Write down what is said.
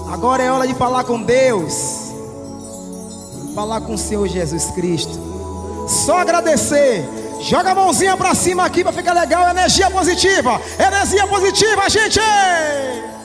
Agora é hora de falar com Deus, falar com o Senhor Jesus Cristo. Só agradecer. Joga a mãozinha pra cima aqui pra ficar legal. Energia positiva, gente.